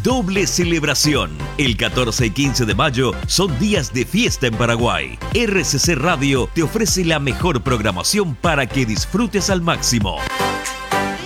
Doble celebración. El 14 y 15 de mayo son días de fiesta en Paraguay. RCC Radio te ofrece la mejor programación para que disfrutes al máximo.